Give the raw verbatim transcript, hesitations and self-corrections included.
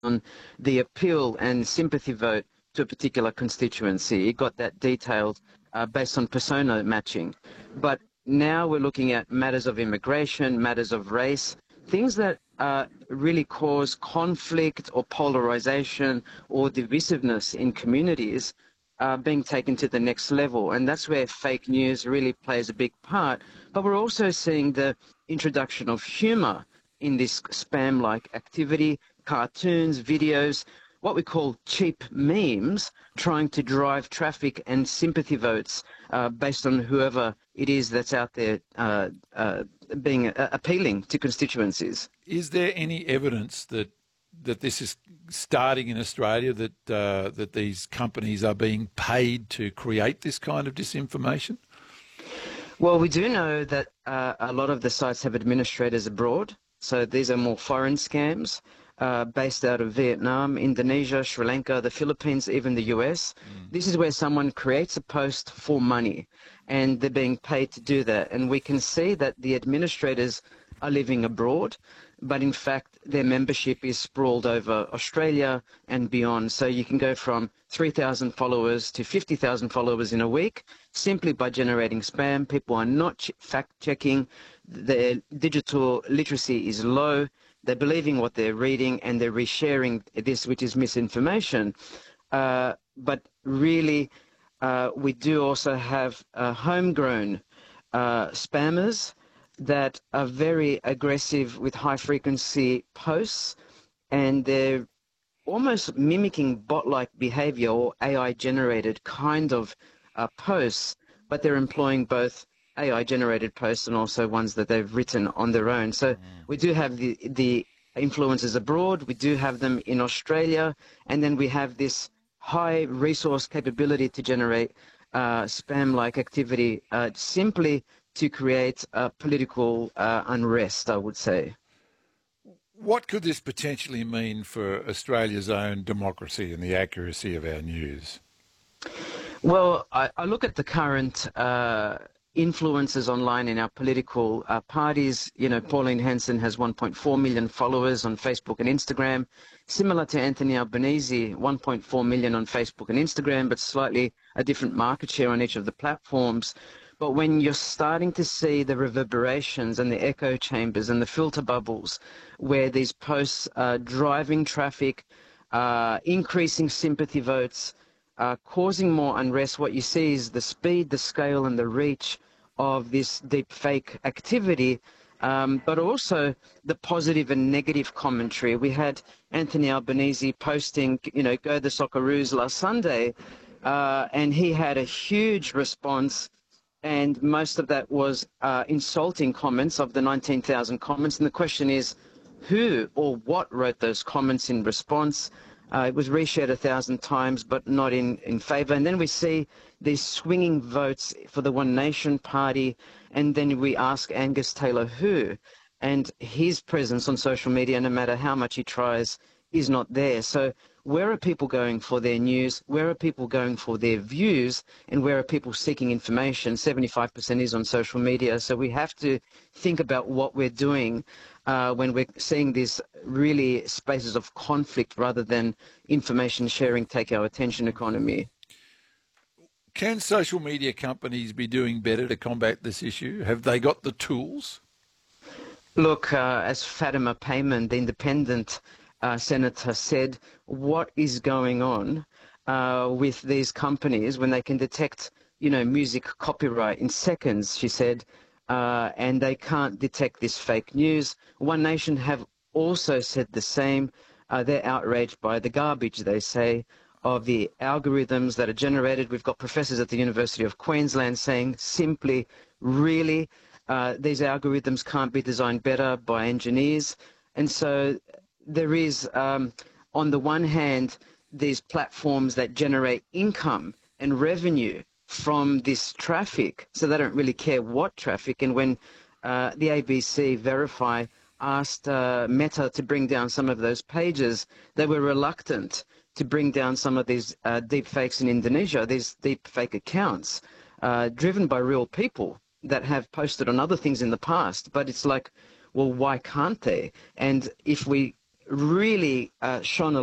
on the appeal and sympathy vote to a particular constituency. It got that detailed uh, based on persona matching. But now we're looking at matters of immigration, matters of race, things that uh, really cause conflict or polarization or divisiveness in communities uh, being taken to the next level. And that's where fake news really plays a big part. But we're also seeing the introduction of humor in this spam-like activity, cartoons, videos, what we call cheap memes, trying to drive traffic and sympathy votes uh, based on whoever it is that's out there uh, uh, being uh, appealing to constituencies. Is there any evidence that that this is starting in Australia, that uh, that these companies are being paid to create this kind of disinformation? Well, we do know that uh, a lot of the sites have administrators abroad. So these are more foreign scams uh, based out of Vietnam, Indonesia, Sri Lanka, the Philippines, even the U S. Mm. This is where someone creates a post for money and they're being paid to do that. And we can see that the administrators are living abroad, but in fact their membership is sprawled over Australia and beyond. So you can go from three thousand followers to fifty thousand followers in a week simply by generating spam. People are not ch- fact-checking. Their digital literacy is low. They're believing what they're reading and they're resharing this, which is misinformation. Uh, but really, uh, we do also have uh, homegrown uh, spammers that are very aggressive with high-frequency posts, and they're almost mimicking bot-like behavior or A I-generated kind of uh, posts, but they're employing both A I-generated posts and also ones that they've written on their own. So mm. we do have the, the influencers abroad, we do have them in Australia, and then we have this high resource capability to generate uh, spam-like activity uh, simply to create uh, political uh, unrest, I would say. What could this potentially mean for Australia's own democracy and the accuracy of our news? Well, I, I look at the current uh, influences online in our political uh, parties. You know, Pauline Hanson has one point four million followers on Facebook and Instagram, similar to Anthony Albanese, one point four million on Facebook and Instagram, but slightly a different market share on each of the platforms. But when you're starting to see the reverberations and the echo chambers and the filter bubbles where these posts are driving traffic, uh, increasing sympathy votes, uh, causing more unrest, what you see is the speed, the scale and the reach of this deep fake activity, um, but also the positive and negative commentary. We had Anthony Albanese posting, you know, go the Socceroos last Sunday, uh, and he had a huge response. And most of that was uh, insulting comments of the nineteen thousand comments. And the question is, who or what wrote those comments in response? Uh, it was reshared a thousand times, but not in, in favour. And then we see these swinging votes for the One Nation Party. And then we ask Angus Taylor who. And his presence on social media, no matter how much he tries, is not there. So where are people going for their news? Where are people going for their views? And where are people seeking information? seventy-five percent is on social media. So we have to think about what we're doing uh, when we're seeing these really spaces of conflict rather than information sharing take our attention economy. Can social media companies be doing better to combat this issue? Have they got the tools? Look, uh, as Fatima Payman, the independent Uh, senator, said, what is going on uh, with these companies when they can detect, you know, music copyright in seconds, she said, uh, and they can't detect this fake news. One Nation have also said the same. Uh, they're outraged by the garbage, they say, of the algorithms that are generated. We've got professors at the University of Queensland saying simply, really, uh, these algorithms can't be designed better by engineers. And so there is, um, on the one hand, these platforms that generate income and revenue from this traffic, so they don't really care what traffic. And when uh, the A B C Verify asked uh, Meta to bring down some of those pages, they were reluctant to bring down some of these uh, deep fakes in Indonesia, these deep fake accounts uh, driven by real people that have posted on other things in the past. But it's like, well, why can't they? And if we really uh, shone a